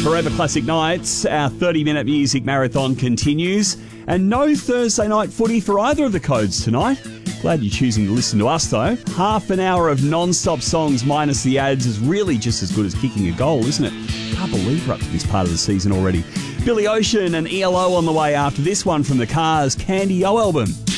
Forever Classic Nights, our 30-minute music marathon continues. And no Thursday night footy for either of the codes tonight. Glad you're choosing to listen to us, though. Half an hour of non-stop songs minus the ads is really just as good as kicking a goal, isn't it? Can't believe we're up to this part of the season already. Billy Ocean and ELO on the way after this one from the Cars' Candy O album.